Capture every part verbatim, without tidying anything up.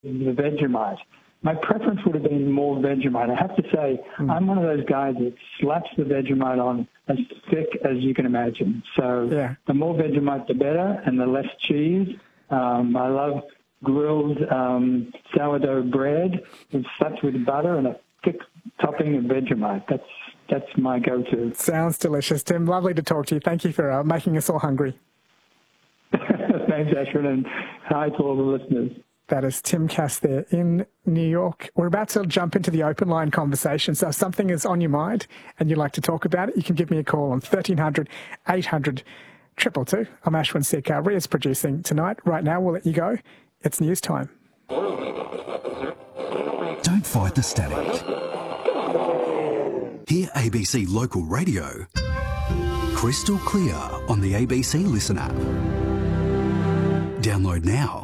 the Vegemite. My preference would have been more Vegemite. I have to say, mm. I'm one of those guys that slaps the Vegemite on as thick as you can imagine. So yeah. the more Vegemite, the better, and the less cheese. Um, I love grilled um, sourdough bread and stuffed with butter and a thick topping of Vegemite. That's that's my go-to. Sounds delicious, Tim. Lovely to talk to you. Thank you for uh, making us all hungry. Thanks, Ashwin, and hi to all the listeners. That is Tim Cass there in New York. We're about to jump into the open line conversation. So if something is on your mind and you'd like to talk about it, you can give me a call on thirteen hundred, eight hundred, two two two. I'm Ashwin Sikar. Ria's producing tonight. Right now, we'll let you go. It's news time. Don't fight the static. Hear A B C Local Radio crystal clear on the A B C Listen app. Download now.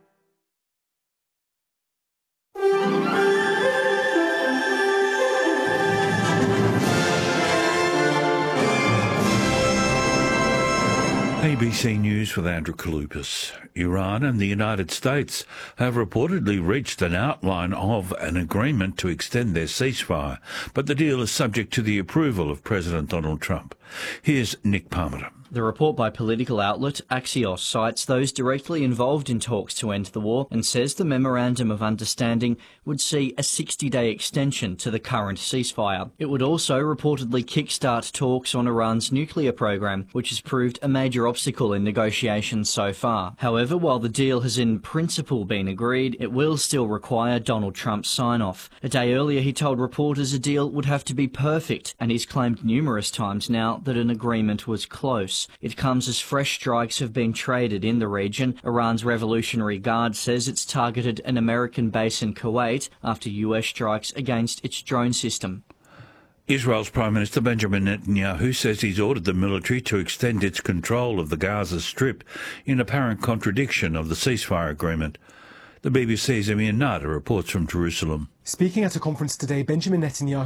A B C News with Andrew Kalupas. Iran and the United States have reportedly reached an outline of an agreement to extend their ceasefire, but the deal is subject to the approval of President Donald Trump. Here's Nick Parmenter. The report by political outlet Axios cites those directly involved in talks to end the war and says the Memorandum of Understanding would see a sixty-day extension to the current ceasefire. It would also reportedly kickstart talks on Iran's nuclear program, which has proved a major obstacle in negotiations so far. However, while the deal has in principle been agreed, it will still require Donald Trump's sign-off. A day earlier, he told reporters a deal would have to be perfect, and he's claimed numerous times now that an agreement was close. It comes as fresh strikes have been traded in the region. Iran's Revolutionary Guard says it's targeted an American base in Kuwait after U S strikes against its drone system. Israel's Prime Minister Benjamin Netanyahu says he's ordered the military to extend its control of the Gaza Strip in apparent contradiction of the ceasefire agreement. The B B C's Amir Nada reports from Jerusalem. Speaking at a conference today, Benjamin Netanyahu